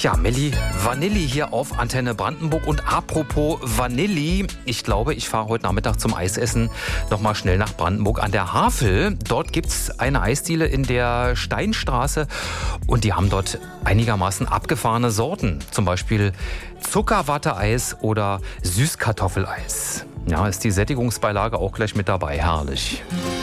Ja, Milli Vanilli hier auf Antenne Brandenburg. Und apropos Vanilli, ich glaube, ich fahre heute Nachmittag zum Eisessen nochmal schnell nach Brandenburg an der Havel. Dort gibt es eine Eisdiele in der Steinstraße und die haben dort einigermaßen abgefahrene Sorten. Zum Beispiel Zuckerwatteeis oder Süßkartoffeleis. Ja, ist die Sättigungsbeilage auch gleich mit dabei. Herrlich.